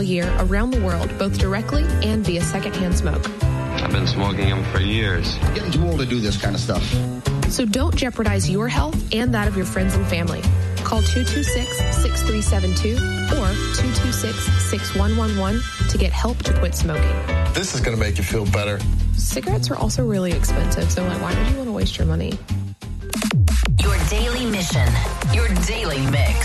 a year around the world, both directly and via secondhand smoke. I've been smoking them for years. Getting too old to do this kind of stuff. So don't jeopardize your health and that of your friends and family. Call 226-6372 or 226-6111 to get help to quit smoking. This is going to make you feel better. Cigarettes are also really expensive, so why would you want to waste your money? Your daily mission, your daily mix.